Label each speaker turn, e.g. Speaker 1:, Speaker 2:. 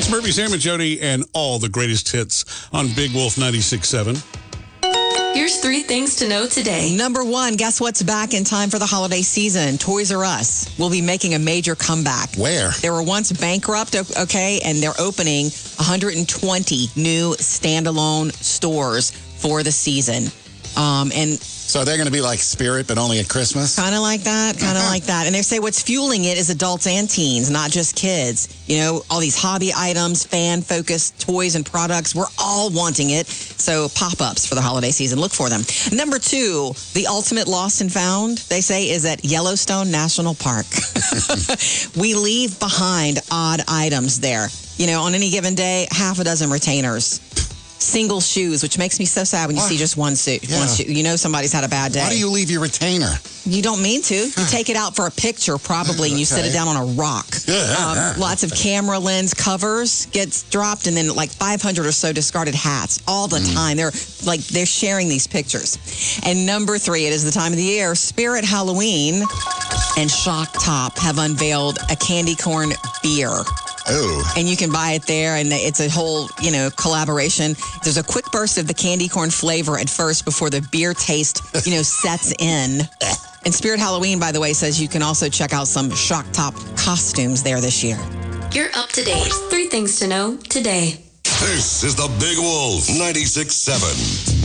Speaker 1: It's Murphy, Sam, and Jody, and all the greatest hits on Big Wolf 96.7.
Speaker 2: Here's 3 things to know today.
Speaker 3: Number 1, guess what's back in time for the holiday season? Toys R Us will be making a major comeback.
Speaker 4: Where?
Speaker 3: They were once bankrupt, okay, and they're opening 120 new standalone stores for the season. And
Speaker 4: So they're going to be like Spirit, but only at Christmas?
Speaker 3: kind of like that. And they say what's fueling it is adults and teens, not just kids. You know, all these hobby items, fan-focused toys and products. We're all wanting it. So pop-ups for the holiday season. Look for them. Number 2, the ultimate lost and found, they say, is at Yellowstone National Park. We leave behind odd items there. You know, on any given day, half a dozen retainers. Single shoes, which makes me so sad when you see just one shoe. You know somebody's had a bad day.
Speaker 4: Why do you leave your retainer?
Speaker 3: You don't mean to. You take it out for a picture, probably, and you set it down on a rock. Lots of camera lens covers gets dropped, and then like 500 or so discarded hats all the time. They're sharing these pictures. And number 3, it is the time of the year. Spirit Halloween and Shock Top have unveiled a candy corn beer.
Speaker 4: Oh.
Speaker 3: And you can buy it there, and it's a whole, collaboration. There's a quick burst of the candy corn flavor at first before the beer taste, sets in. And Spirit Halloween, by the way, says you can also check out some Shock Top costumes there this year.
Speaker 2: You're up to date. 3 things to know today.
Speaker 5: This is the Big Wolf 96.7.